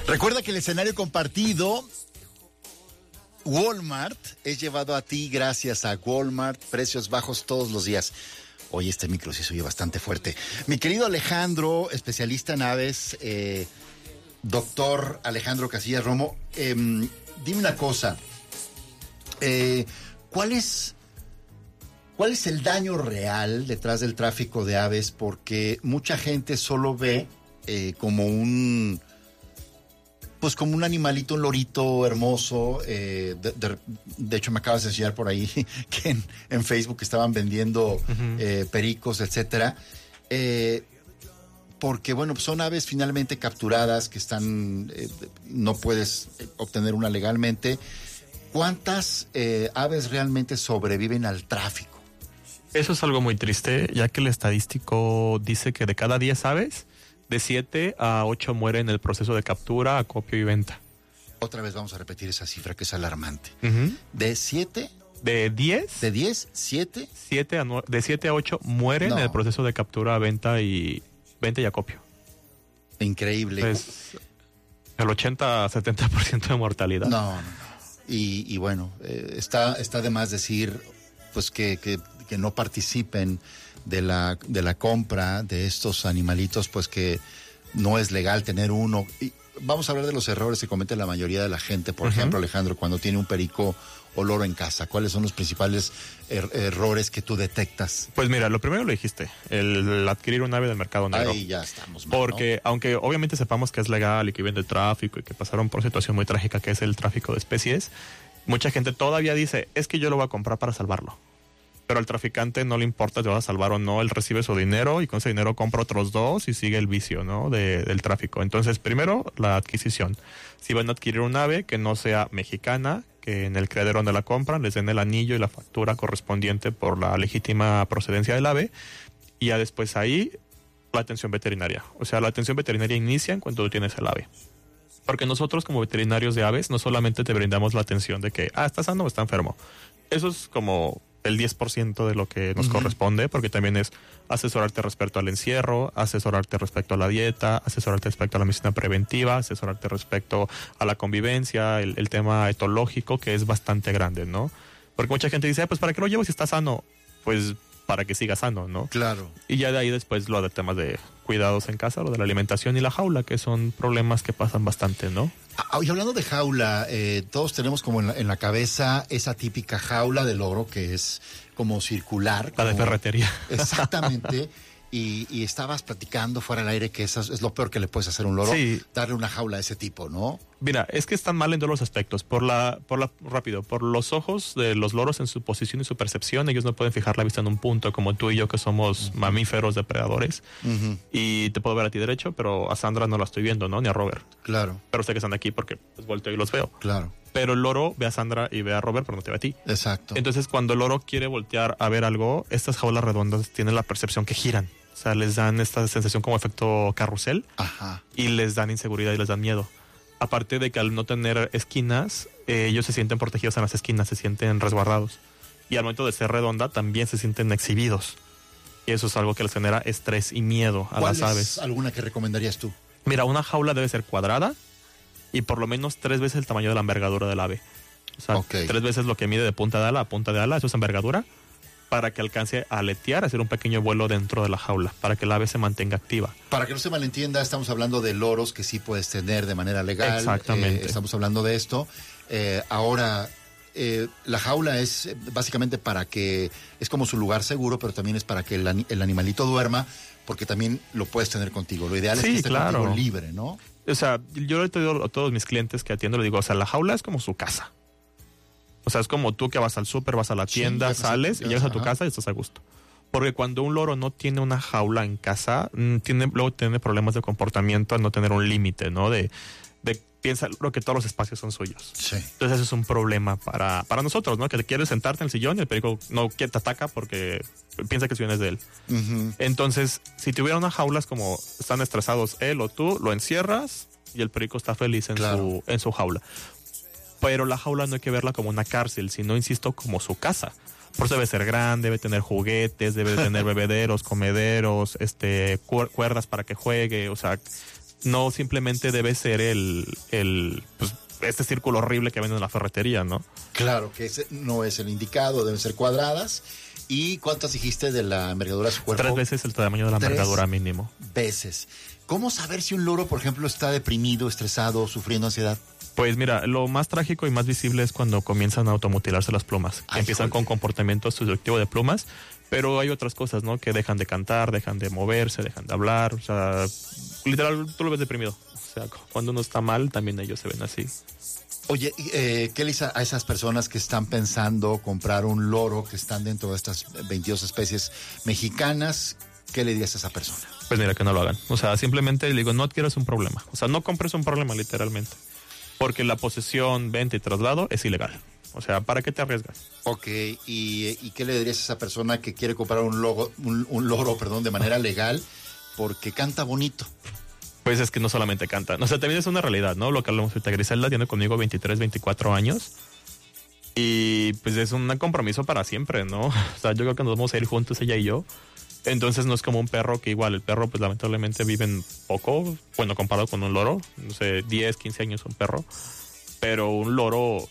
Recuerda que el escenario compartido Walmart es llevado a ti gracias a Walmart, precios bajos todos los días. Oye, este micro sí se oye bastante fuerte. Mi querido Alejandro, especialista en aves, doctor Alejandro Casillas Romo, dime una cosa, ¿cuál es el daño real detrás del tráfico de aves? Porque mucha gente solo ve como un animalito, un lorito hermoso. De hecho, me acabas de enseñar por ahí que en Facebook estaban vendiendo pericos, etcétera. Porque, bueno, son aves finalmente capturadas que están, no puedes obtener una legalmente. ¿Cuántas aves realmente sobreviven al tráfico? Eso es algo muy triste, ya que el estadístico dice que de cada 10 aves, de 7 a 8 mueren en el proceso de captura, acopio y venta. Otra vez vamos a repetir esa cifra que es alarmante. Uh-huh. ¿De 7? ¿De 10? ¿De 10? ¿7? De 7 a 8 mueren en el proceso de captura, venta y acopio. Increíble. Entonces, el 80-70% de mortalidad. No. Y bueno, está de más decir pues que no participen de la compra de estos animalitos, pues que no es legal tener uno. Y vamos a hablar de los errores que comete la mayoría de la gente. Por ejemplo, Alejandro, cuando tiene un perico o loro en casa, ¿cuáles son los principales errores que tú detectas? Pues mira, lo primero lo dijiste, el adquirir un ave del mercado negro. Ahí ya estamos mal, porque, ¿no? Aunque obviamente sepamos que es legal y que viene de tráfico y que pasaron por una situación muy trágica que es el tráfico de especies, mucha gente todavía dice, es que yo lo voy a comprar para salvarlo. Pero al traficante no le importa si vas a salvar o no, él recibe su dinero y con ese dinero compra otros 2 y sigue el vicio, ¿no? del tráfico. Entonces, primero, la adquisición. Si van a adquirir un ave que no sea mexicana, que en el criadero donde la compran les den el anillo y la factura correspondiente por la legítima procedencia del ave, y ya después ahí la atención veterinaria. O sea, la atención veterinaria inicia en cuanto tú tienes el ave. Porque nosotros como veterinarios de aves no solamente te brindamos la atención de que, está sano o está enfermo. Eso es como el 10% de lo que nos corresponde, porque también es asesorarte respecto al encierro, asesorarte respecto a la dieta, asesorarte respecto a la medicina preventiva, asesorarte respecto a la convivencia, el tema etológico, que es bastante grande, ¿no? Porque mucha gente dice, pues ¿para qué lo llevo si está sano? Pues para que siga sano, ¿no? Claro. Y ya de ahí después lo de temas de cuidados en casa, lo de la alimentación y la jaula, que son problemas que pasan bastante, ¿no? Y hablando de jaula, todos tenemos como en la cabeza esa típica jaula de loro que es como circular. La de ferretería. Exactamente. Y estabas platicando fuera del aire que eso es lo peor que le puedes hacer a un loro, sí. Darle una jaula de ese tipo, ¿no? Mira, es que están mal en todos los aspectos. Por los ojos de los loros en su posición y su percepción, ellos no pueden fijar la vista en un punto, como tú y yo que somos mamíferos depredadores. Y te puedo ver a ti derecho, pero a Sandra no la estoy viendo, ¿no? Ni a Robert. Claro. Pero sé que están aquí porque pues, volteo y los veo. Claro. Pero el loro ve a Sandra y ve a Robert, pero no te ve a ti. Exacto. Entonces, cuando el loro quiere voltear a ver algo, estas jaulas redondas tienen la percepción que giran. O sea, les dan esta sensación como efecto carrusel. Ajá. Y les dan inseguridad y les dan miedo. Aparte de que al no tener esquinas, ellos se sienten protegidos en las esquinas, se sienten resguardados. Y al momento de ser redonda, también se sienten exhibidos. Y eso es algo que les genera estrés y miedo a las aves. ¿Cuál es alguna que recomendarías tú? Mira, una jaula debe ser cuadrada y por lo menos 3 veces el tamaño de la envergadura del ave. O sea, 3 veces lo que mide de punta de ala a punta de ala, eso es envergadura, para que alcance a aletear, hacer un pequeño vuelo dentro de la jaula, para que el ave se mantenga activa. Para que no se malentienda, estamos hablando de loros que sí puedes tener de manera legal. Exactamente. Estamos hablando de esto. Ahora, la jaula es básicamente para que, es como su lugar seguro, pero también es para que el animalito duerma, porque también lo puedes tener contigo. Lo ideal es que esté contigo libre, ¿no? O sea, yo le digo a todos mis clientes que atiendo, le digo, o sea, la jaula es como su casa. O sea, es como tú que vas al súper, vas a la tienda, sales y llegas a tu casa y estás a gusto. Porque cuando un loro no tiene una jaula en casa, luego tiene problemas de comportamiento al no tener un límite, ¿no? Piensa que todos los espacios son suyos. Sí. Entonces eso es un problema para nosotros, ¿no? Que quieres sentarte en el sillón y el perico no te ataca porque piensa que el sillón es de él. Entonces, si tuviera unas jaulas como están estresados él o tú, lo encierras y el perico está feliz en su jaula. Pero la jaula no hay que verla como una cárcel, sino, insisto, como su casa. Por eso debe ser grande, debe tener juguetes, debe tener bebederos, comederos, cuerdas para que juegue. O sea, no simplemente debe ser pues, este círculo horrible que venden en la ferretería, ¿no? Claro, que ese no es el indicado, deben ser cuadradas. ¿Y cuántas dijiste de la envergadura de su cuerpo? 3 veces el tamaño de la envergadura mínimo. 3 veces. ¿Cómo saber si un loro, por ejemplo, está deprimido, estresado, sufriendo ansiedad? Pues mira, lo más trágico y más visible es cuando comienzan a automutilarse las plumas. Que empiezan con comportamiento destructivo de plumas, pero hay otras cosas, ¿no? Que dejan de cantar, dejan de moverse, dejan de hablar. O sea, literal, tú lo ves deprimido. O sea, cuando uno está mal, también ellos se ven así. Oye, ¿qué le dice a esas personas que están pensando comprar un loro, que están dentro de estas 22 especies mexicanas? ¿Qué le dirías a esa persona? Pues mira, que no lo hagan. O sea, simplemente le digo, no adquieras un problema. O sea, no compres un problema, literalmente. Porque la posesión, venta y traslado es ilegal. O sea, ¿para qué te arriesgas? Ok, ¿y qué le dirías a esa persona que quiere comprar un loro, de manera legal porque canta bonito? Pues es que no solamente cantan. O sea, también es una realidad, ¿no? Lo que hablamos ahorita. Griselda tiene conmigo 23, 24 años. Y pues es un compromiso para siempre, ¿no? O sea, yo creo que nos vamos a ir juntos, ella y yo. Entonces no es como un perro que igual, el perro pues lamentablemente viven poco, bueno, comparado con un loro. No sé, 10, 15 años un perro. Pero un loro,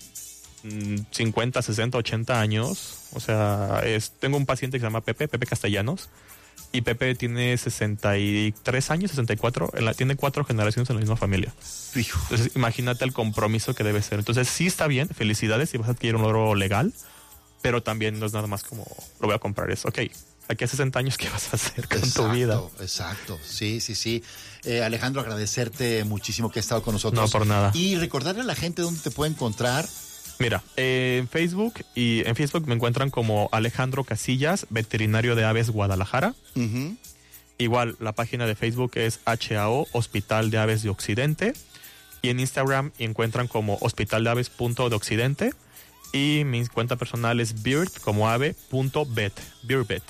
50, 60, 80 años. O sea, tengo un paciente que se llama Pepe Castellanos. Y Pepe tiene 63 años, 64, tiene 4 generaciones en la misma familia. Hijo. Entonces, imagínate el compromiso que debe ser. Entonces, sí está bien, felicidades si vas a adquirir un loro legal, pero también no es nada más como, lo voy a comprar, es, ok, aquí a 60 años, ¿qué vas a hacer con tu vida? Exacto, sí. Alejandro, agradecerte muchísimo que has estado con nosotros. No, por nada. Y recordarle a la gente dónde te puede encontrar. Mira, en Facebook me encuentran como Alejandro Casillas, veterinario de aves Guadalajara. Uh-huh. Igual, la página de Facebook es HAO, Hospital de Aves de Occidente. Y en Instagram encuentran como hospitaldeaves.deoccidente. Y mi cuenta personal es beard, como ave.vet, beardvet.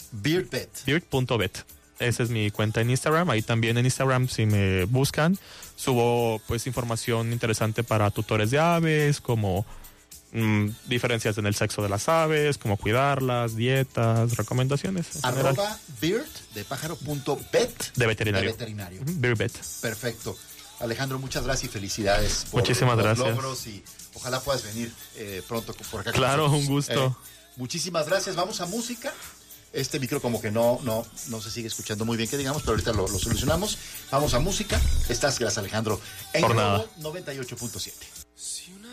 Beard.vet. Esa es mi cuenta en Instagram. Ahí también en Instagram, si me buscan, subo pues información interesante para tutores de aves, como diferencias en el sexo de las aves, cómo cuidarlas, dietas, recomendaciones. @beard de pájaro.vet de veterinario. Beardvet. Perfecto. Alejandro, muchas gracias y felicidades por Muchísimas los gracias. logros y ojalá puedas venir pronto por acá. Claro, un gusto. Muchísimas gracias. Vamos a música. Este micro como que no se sigue escuchando muy bien, que digamos, pero ahorita lo solucionamos. Vamos a música. Gracias, Alejandro. En por nada. 98.7.